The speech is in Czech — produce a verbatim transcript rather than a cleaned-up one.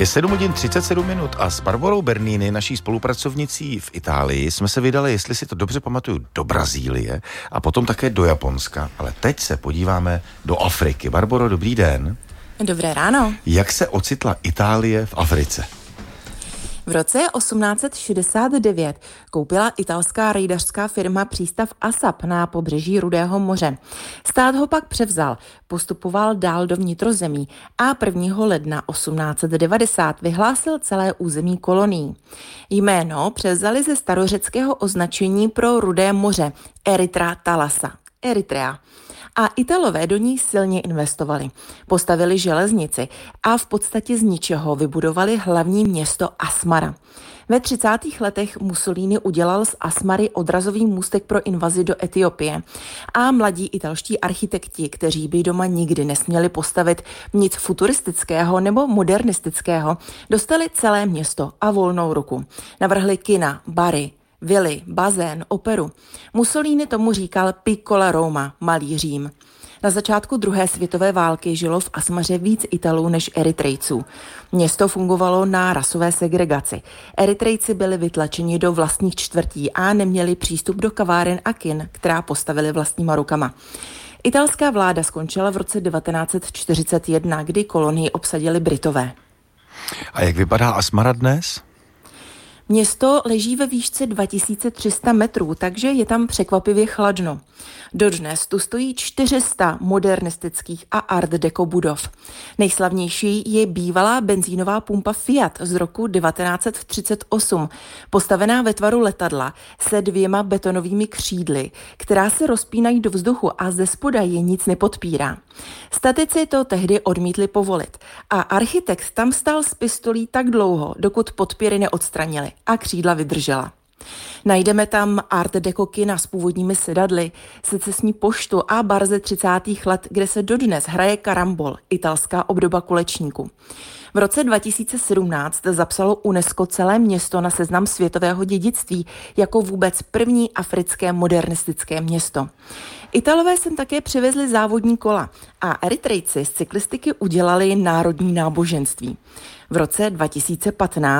Je sedm hodin třicet sedm minut a s Barborou Bernini, naší spolupracovnicí v Itálii, jsme se vydali, jestli si to dobře pamatuju, do Brazílie a potom také do Japonska. Ale teď se podíváme do Afriky. Barboro, dobrý den. Dobré ráno. Jak se ocitla Itálie v Africe? V roce osmnáct set šedesát devět koupila italská rejdařská firma přístav Asap na pobřeží Rudého moře. Stát ho pak převzal, postupoval dál do vnitrozemí a prvního ledna osmnáct set devadesát vyhlásil celé území kolonií. Jméno převzali ze starořeckého označení pro Rudé moře Erythra Thalassa, Eritrea. A Italové do ní silně investovali. Postavili železnici a v podstatě z ničeho vybudovali hlavní město Asmara. Ve třicátých letech Mussolini udělal z Asmary odrazový můstek pro invazi do Etiopie a mladí italští architekti, kteří by doma nikdy nesměli postavit nic futuristického nebo modernistického, dostali celé město a volnou ruku. Navrhli kina, bary, vily, bazén, operu. Mussolini tomu říkal Piccola Roma, malý Řím. Na začátku druhé světové války žilo v Asmaře víc Italů než Eritrejců. Město fungovalo na rasové segregaci. Eritrejci byli vytlačeni do vlastních čtvrtí a neměli přístup do kaváren a kin, která postavili vlastníma rukama. Italská vláda skončila v roce devatenáct set čtyřicet jedna, kdy kolonii obsadili Britové. A jak vypadá Asmara dnes? Město leží ve výšce dva tisíce tři sta metrů, takže je tam překvapivě chladno. Dodnes tu stojí čtyři sta modernistických a art deco budov. Nejslavnější je bývalá benzínová pumpa Fiat z roku devatenáct set třicet osm, postavená ve tvaru letadla se dvěma betonovými křídly, která se rozpínají do vzduchu a ze spoda je nic nepodpírá. Statici to tehdy odmítli povolit a architekt tam stál s pistolí tak dlouho, dokud podpěry neodstranili a křídla vydržela. Najdeme tam art deco kina s původními sedadly, secesní poštu a bar ze třicátých let, kde se dodnes hraje karambol, italská obdoba kulečníku. V roce dva tisíce sedmnáct zapsalo UNESCO celé město na seznam světového dědictví jako vůbec první africké modernistické město. Italové sem také přivezli závodní kola a Eritrejci z cyklistiky udělali národní náboženství. V roce dva tisíce patnáct